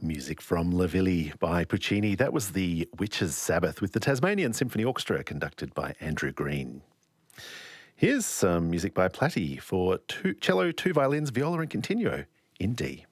Music from La Ville by Puccini. That was the Witches' Sabbath with the Tasmanian Symphony Orchestra conducted by Andrew Green. Here's some music by Platy for cello, two violins, viola and continuo in D.